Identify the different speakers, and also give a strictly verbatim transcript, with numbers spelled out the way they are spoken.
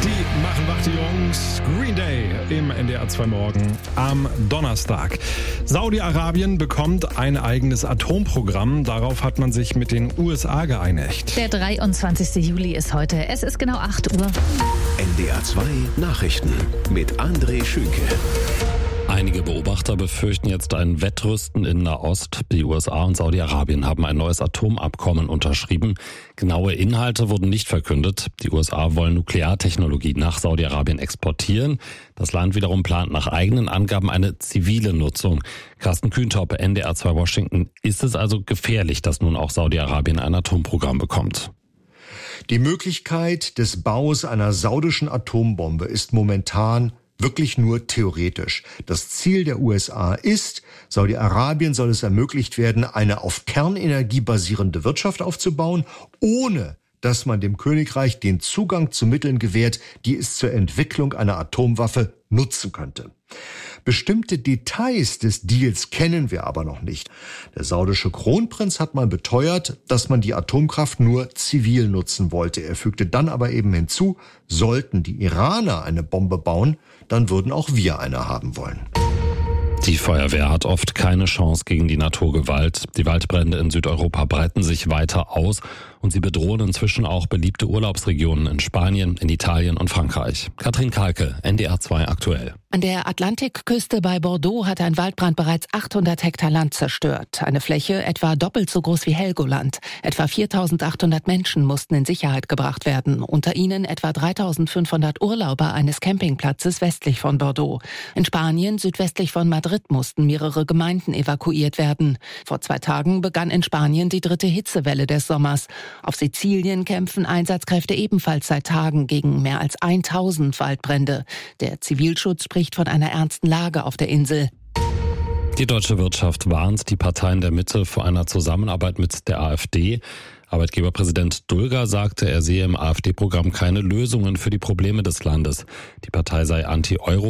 Speaker 1: Die machen wach, die Jungs. Green Day im N D R zwei Morgen am Donnerstag. Saudi-Arabien bekommt ein eigenes Atomprogramm. Darauf hat man sich mit den U S A geeinigt.
Speaker 2: Der dreiundzwanzigste Juli ist heute. Es ist genau acht Uhr.
Speaker 3: N D R zwei Nachrichten mit André Schünke.
Speaker 4: Einige Beobachter befürchten jetzt ein Wettrüsten in Nahost. Die U S A und Saudi-Arabien haben ein neues Atomabkommen unterschrieben. Genaue Inhalte wurden nicht verkündet. Die U S A wollen Nukleartechnologie nach Saudi-Arabien exportieren. Das Land wiederum plant nach eigenen Angaben eine zivile Nutzung. Carsten Kühntop, N D R zwei Washington. Ist es also gefährlich, dass nun auch Saudi-Arabien ein Atomprogramm bekommt?
Speaker 5: Die Möglichkeit des Baus einer saudischen Atombombe ist momentan wirklich nur theoretisch. Das Ziel der U S A ist, Saudi-Arabien soll es ermöglicht werden, eine auf Kernenergie basierende Wirtschaft aufzubauen, ohne dass man dem Königreich den Zugang zu Mitteln gewährt, die es zur Entwicklung einer Atomwaffe nutzen könnte. Bestimmte Details des Deals kennen wir aber noch nicht. Der saudische Kronprinz hat mal beteuert, dass man die Atomkraft nur zivil nutzen wollte. Er fügte dann aber eben hinzu, sollten die Iraner eine Bombe bauen, dann würden auch wir eine haben wollen.
Speaker 4: Die Feuerwehr hat oft keine Chance gegen die Naturgewalt. Die Waldbrände in Südeuropa breiten sich weiter aus und sie bedrohen inzwischen auch beliebte Urlaubsregionen in Spanien, in Italien und Frankreich. Katrin Kalke, N D R zwei aktuell.
Speaker 6: An der Atlantikküste bei Bordeaux hat ein Waldbrand bereits achthundert Hektar Land zerstört. Eine Fläche etwa doppelt so groß wie Helgoland. Etwa viertausendachthundert Menschen mussten in Sicherheit gebracht werden. Unter ihnen etwa dreitausendfünfhundert Urlauber eines Campingplatzes westlich von Bordeaux. In Spanien, südwestlich von Madrid, mussten mehrere Gemeinden evakuiert werden. Vor zwei Tagen begann in Spanien die dritte Hitzewelle des Sommers. Auf Sizilien kämpfen Einsatzkräfte ebenfalls seit Tagen gegen mehr als tausend Waldbrände. Der Zivilschutz spricht von einer ernsten Lage auf der Insel.
Speaker 4: Die deutsche Wirtschaft warnt die Parteien der Mitte vor einer Zusammenarbeit mit der AfD. Arbeitgeberpräsident Dulger sagte, er sehe im AfD-Programm keine Lösungen für die Probleme des Landes. Die Partei sei anti-Euro